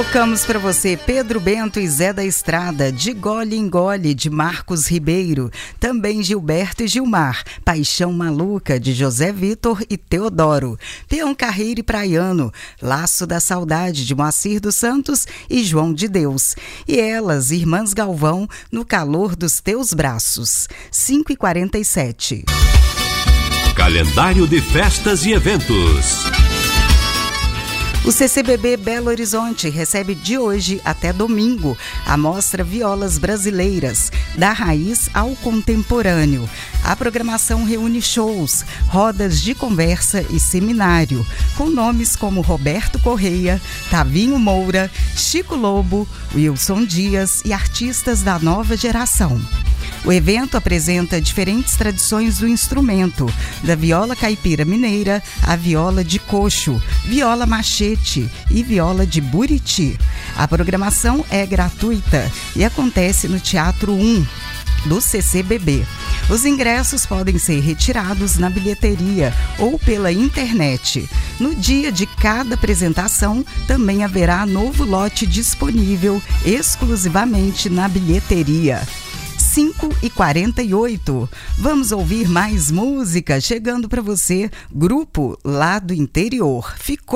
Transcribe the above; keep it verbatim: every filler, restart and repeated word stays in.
Tocamos para você Pedro Bento e Zé da Estrada, De Gole em Gole, de Marcos Ribeiro. Também Gilberto e Gilmar, Paixão Maluca, de José Vitor e Teodoro. Peão Carreiro e Praiano, Laço da Saudade, de Moacir dos Santos e João de Deus. E elas, Irmãs Galvão, No Calor dos Teus Braços. cinco e quarenta e sete. Calendário de festas e eventos. O C C B B Belo Horizonte recebe de hoje até domingo a mostra Violas Brasileiras, da raiz ao contemporâneo. A programação reúne shows, rodas de conversa e seminário, com nomes como Roberto Correia, Tavinho Moura, Chico Lobo, Wilson Dias e artistas da nova geração. O evento apresenta diferentes tradições do instrumento, da viola caipira mineira à viola de coxo, viola machete e viola de buriti. A programação é gratuita e acontece no Teatro um do C C B B. Os ingressos podem ser retirados na bilheteria ou pela internet. No dia de cada apresentação, também haverá novo lote disponível exclusivamente na bilheteria. cinco e quarenta e oito. Vamos ouvir mais música chegando para você, grupo lá do interior. Ficou